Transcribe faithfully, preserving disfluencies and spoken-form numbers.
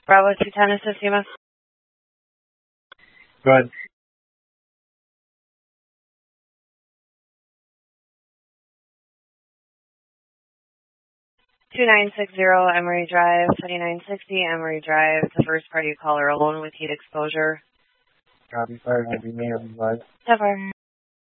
Bravo two ten, assist you, miss. Go ahead. two nine six zero Emory Drive, twenty-nine sixty Emory Drive. The first party caller alone with heat exposure. Copy, fire, I'll be me on the live. Never.